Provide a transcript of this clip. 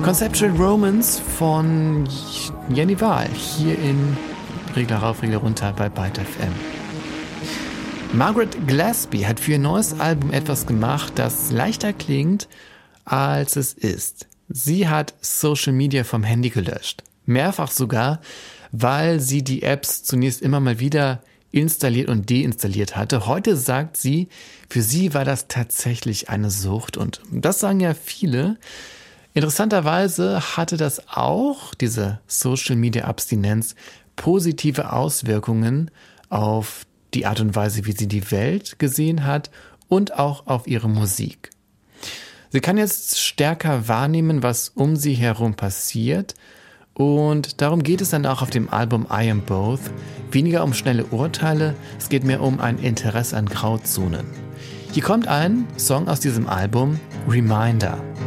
Conceptual Romance von Jenny Wahl hier in Regler rauf, Regler runter bei Byte FM. Margaret Gillespie hat für ihr neues Album etwas gemacht, das leichter klingt, als es ist. Sie hat Social Media vom Handy gelöscht. Mehrfach sogar, weil sie die Apps zunächst immer mal wieder installiert und deinstalliert hatte. Heute sagt sie, für sie war das tatsächlich eine Sucht. Und das sagen ja viele. Interessanterweise hatte das auch, diese Social-Media-Abstinenz, positive Auswirkungen auf die Art und Weise, wie sie die Welt gesehen hat und auch auf ihre Musik. Sie kann jetzt stärker wahrnehmen, was um sie herum passiert, und darum geht es dann auch auf dem Album I Am Both. Weniger um schnelle Urteile, es geht mehr um ein Interesse an Grauzonen. Hier kommt ein Song aus diesem Album, Reminder.